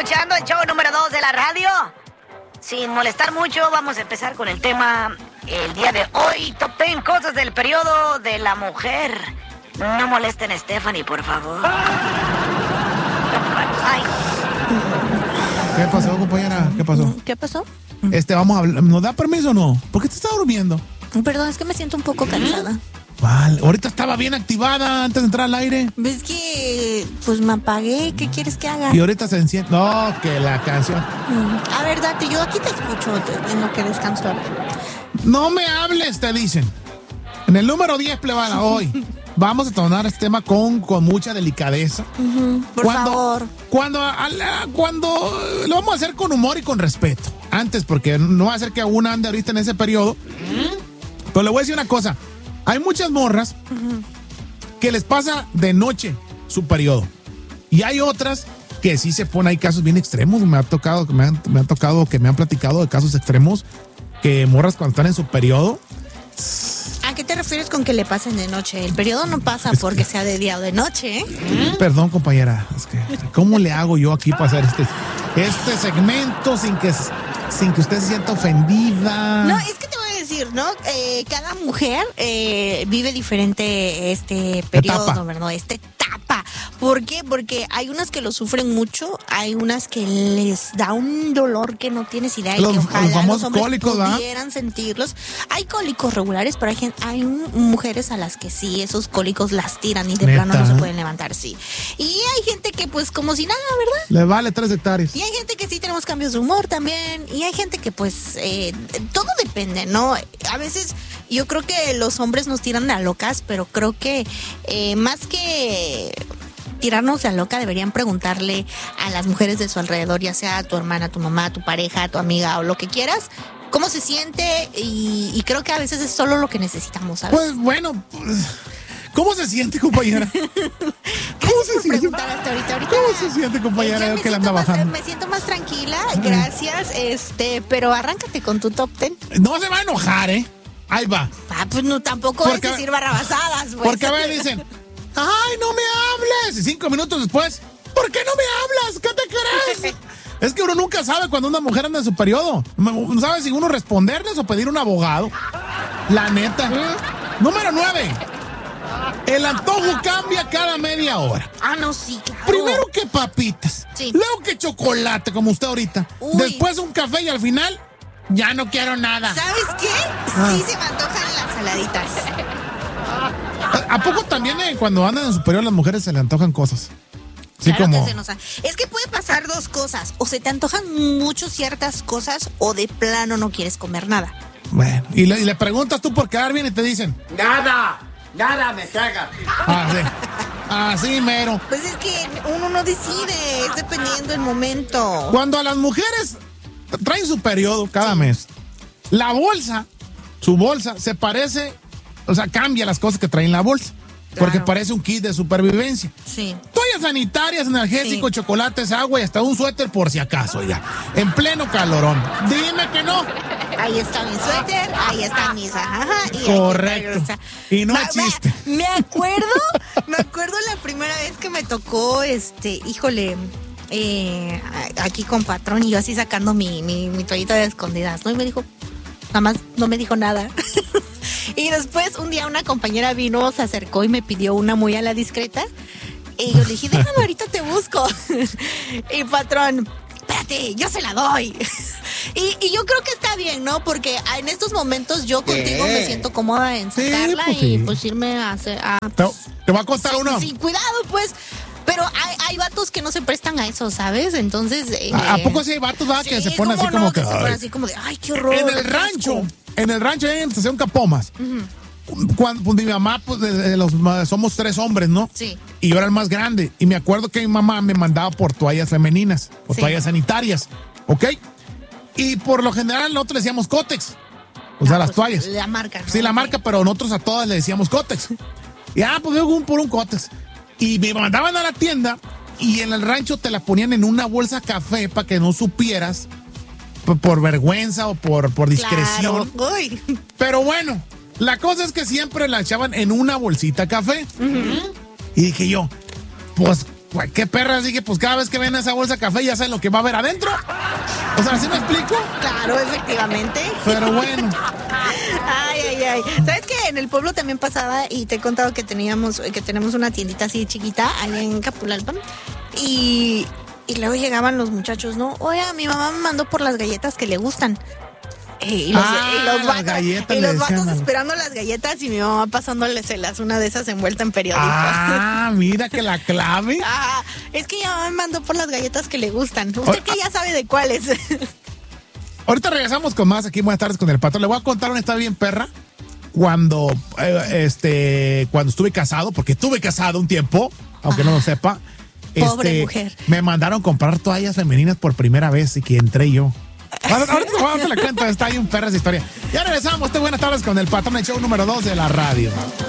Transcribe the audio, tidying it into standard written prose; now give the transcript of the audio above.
escuchando el show número 2 de la radio. Sin molestar mucho, vamos a empezar con el tema el día de hoy. Top 10 cosas del periodo de la mujer. No molesten a Stephanie, por favor. Ay. ¿Qué pasó, compañera? ¿Qué pasó? ¿Qué pasó? Vamos a hablar. ¿Nos da permiso o no? ¿Por qué te estás durmiendo? Perdón, es que me siento un poco cansada. Vale, ahorita estaba bien activada antes de entrar al aire. ¿Ves que pues me apagué? ¿Qué quieres que haga? Y ahorita se enciende. No, que la canción. A ver, date, yo aquí te escucho en lo que descanso. No me hables, te dicen. En el número 10, plebada, hoy vamos a tomar este tema con mucha delicadeza. Por favor. Cuando lo vamos a hacer con humor y con respeto. Antes, porque no va a ser que una ande ahorita en ese periodo. Pero le voy a decir una cosa. Hay muchas morras que les pasa de noche su periodo. Y hay otras que sí se ponen, hay casos bien extremos. Me ha tocado que me han platicado de casos extremos que morras cuando están en su periodo. ¿A qué te refieres con que le pasen de noche? El periodo no pasa porque sea de día o de noche, ¿eh? Perdón, compañera. Es que, ¿cómo le hago yo aquí para hacer este segmento sin que usted se sienta ofendida? No, es que te voy a decir, ¿no? Cada mujer vive diferente este periodo, Etapa. ¿verdad? Esta etapa. ¿Por qué? Porque hay unas que lo sufren mucho, hay unas que les da un dolor que no tienes idea y que ojalá los hombres cólicos, pudieran sentirlos. Hay cólicos regulares, pero hay mujeres a las que sí, esos cólicos las tiran y de ¿Neta? plano no se pueden levantar, sí. Y hay gente que pues como si nada, ¿verdad? Le vale 3 hectáreas. Y hay gente que sí tenemos cambios de humor también. Y hay gente que pues todo depende, ¿no? A veces yo creo que los hombres nos tiran a locas, pero creo que más que tirarnos a loca deberían preguntarle a las mujeres de su alrededor, ya sea a tu hermana, a tu mamá, a tu pareja, a tu amiga o lo que quieras, cómo se siente y creo que a veces es solo lo que necesitamos, ¿sabes? Pues bueno, ¿cómo se siente, compañera? ¿Cómo se siente? Ahorita. ¿Cómo se siente, compañera? Ya Que la anda bajando. me siento más tranquila, gracias, pero arráncate con tu top 10. No se va a enojar, ¿eh? Ahí va. Pues no, tampoco Porque- es decir barrabasadas, pues. Porque a ver, dicen, ¡ay, no me hables! Y 5 minutos después, ¿por qué no me hablas? ¿Qué te crees? Es que uno nunca sabe cuando una mujer anda en su periodo. No sabe si uno responderles o pedir un abogado. La neta. Número 9. El antojo cambia cada media hora. No, sí, claro. Primero que papitas. Sí. Luego que chocolate, como usted ahorita. Uy. Después un café y al final, ya no quiero nada. ¿Sabes qué? Sí se me antojan las saladitas. ¿A poco también cuando andan en su periodo las mujeres se le antojan cosas? Sí, Claro como... que se nos es que puede pasar dos cosas. O se te antojan mucho ciertas cosas o de plano no quieres comer nada. Bueno, y le preguntas tú por quedar bien y te dicen, Nada me caga. así mero. Pues es que uno no decide, es dependiendo del momento. Cuando a las mujeres traen su periodo cada mes, la bolsa, su bolsa, se parece, o sea, cambia las cosas que traen la bolsa. Porque Claro. parece un kit de supervivencia. Sí. Toallas sanitarias, energéticos, Sí. chocolates, agua y hasta un suéter por si acaso, ya. En pleno calorón. Dime que no. Ahí está mi suéter, ahí está mis ajá, y Correcto. Y no Me- existe. Me acuerdo la primera vez que me tocó, híjole, aquí con patrón y yo así sacando mi toallita de escondidas, ¿no? Y me dijo, nada más no me dijo nada. Y después un día una compañera vino, se acercó y me pidió una muy a la discreta. Y yo le dije, déjame, ahorita te busco. Y patrón, espérate, yo se la doy. Y yo creo que está bien, ¿no? Porque en estos momentos yo contigo me siento cómoda en Sí, sacarla pues y sí. pues irme a hacer... Te va a contar uno. Sin cuidado, pues. Pero hay vatos que no se prestan a eso, ¿sabes? Entonces... ¿A poco sí hay vatos, va, que se ponen así ¿cómo como no? que... se ponen ay. así como de, ay, qué horror. En el qué rancho, asco. en Estación Capomas. Cuando pues, mi mamá, pues somos 3 hombres, ¿no? Sí. Y yo era el más grande. Y me acuerdo que mi mamá me mandaba por toallas femeninas, por Sí. toallas sanitarias, ¿ok? Y por lo general nosotros le decíamos Cotex. O sea, las Pues, toallas. La marca, ¿no? Sí, la marca, pero nosotros a todas le decíamos Cotex. Y pues yo por un Cotex. Y me mandaban a la tienda y en el rancho te la ponían en una bolsa café para que no supieras por vergüenza o por discreción. Claro. Uy. Pero bueno, la cosa es que siempre la echaban en una bolsita café. Y dije yo, pues Güey, qué perra, así que pues cada vez que ven esa bolsa de café ya saben lo que va a haber adentro. O sea, ¿sí me explico? Claro, efectivamente. Pero bueno. Ay. ¿Sabes qué? En el pueblo también pasaba y te he contado que tenemos una tiendita así chiquita allá en Capulalpan. Y luego llegaban los muchachos, ¿no? Oye, mi mamá me mandó por las galletas que le gustan. Y los vatos esperando las galletas y mi mamá pasándoles una de esas envuelta en periódico. Ah, mira que la clave. Es que mi mamá me mandó por las galletas que le gustan. Usted que ya sabe de cuáles. Ahorita regresamos con más aquí. Buenas tardes con el Patrón. Le voy a contar una historia bien perra. Cuando estuve casado, porque estuve casado un tiempo, aunque no lo sepa. Pobre mujer. Me mandaron comprar toallas femeninas por primera vez y que entré yo. Ahorita te la cuento, está ahí un perra esa historia. Ya regresamos, buenas tardes con el Patrón, el show número 2 de la radio.